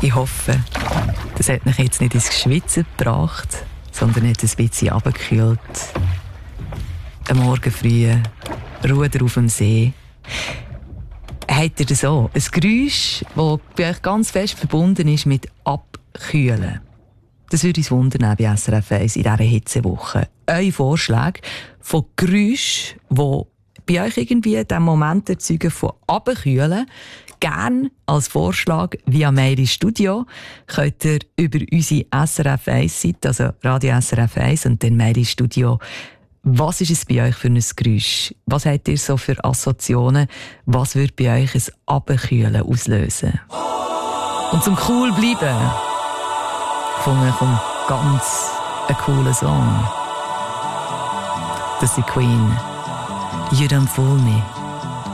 Ich hoffe, das hat mich jetzt nicht ins Schwitzen gebracht, sondern hat ein bisschen runtergekühlt. Am Morgen früh, Ruder auf dem See. Habt ihr das so? Ein Geräusch, das bei euch ganz fest verbunden ist mit Abkühlen. Das würde uns wundern bei SRF 1 in dieser Hitzewoche. Eure Vorschläge von Geräuschen, die bei euch irgendwie den Moment erzeugen von Abkühlen, gerne als Vorschlag via Mail ins Studio. Könnt ihr über unsere SRF 1-Seite, also Radio SRF 1, und dann Mail ins Studio. Was ist es bei euch für ein Geräusch? Was habt ihr so für Assoziationen? Was würde bei euch ein Abkühlen auslösen? Und zum cool bleiben, kommt ganz ein cooler Song. Das ist Queen. You Don't Fool Me.